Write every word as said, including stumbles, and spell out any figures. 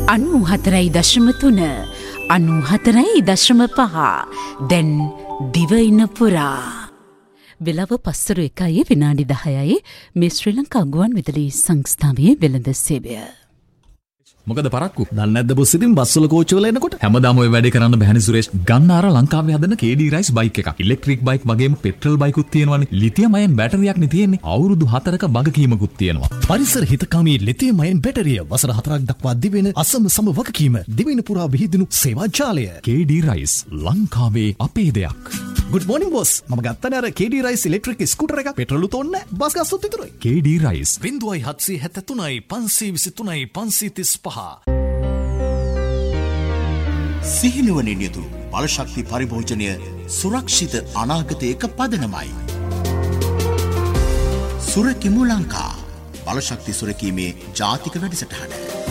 අනූ හතරයි දශම තුන අනූ හතරයි දශම පහ දැන් දිවයින පුරා වෙලාව පස්වරු එකයි විනාඩි දහයයි මේ ශ්‍රී ලංකා ගුවන් විදුලි සංස්ථාවේ වෙළඳ සේවය. මොකද පරක්කු දන්නේ නැද්ද බොස් ඉතින් බස්වල කෝච්චි වල එනකොට හැමදාම ඔය වැඩේ කරන්න බැහැනේ සුරේෂ්. ගන්න අර ලංකාවේ හදන කේ ඩී රයිස් බයික් එකක්. ඉලෙක්ට්‍රික් බයික් වගේම පෙට්‍රල් බයිකුත් තියෙනවානේ. ලිතියම් අයන් බැටරියක් නේ තියෙන්නේ. අවුරුදු හතරක වගකීමකුත් තියෙනවා. පරිසර හිතකාමී ලිතියම් අයන් බැටරිය වසර හතරක් දක්වා දිවෙන අසම සම වගකීම දිවෙන පුරා විහිදුණු සේවා ජාලය. කේ ඩී රයිස් ලංකාවේ අපේ දෙයක්. Good morning boss. මම ගත්තනේ අර කේ ඩී රයිස් ඉලෙක්ට්‍රික් ස්කූටර් එකක්. පෙට්‍රල් උතෝන්නේ බස් ගස්සොත් විතරයි. කේ ඩී රයිස් බිංදුවයි හත්සිය හැත්තෑ තුනයි පන්සිය විසි තුනයි පන්සිය තිස් පහ. සිහිනුවණින් යුතු බලශක්ති පරිභෝජනය සුරක්ෂිත අනාගතයක පදනමයි. සුරකිමු ලංකා බලශක්ති සුරකීමේ ජාතික වැඩසටහන.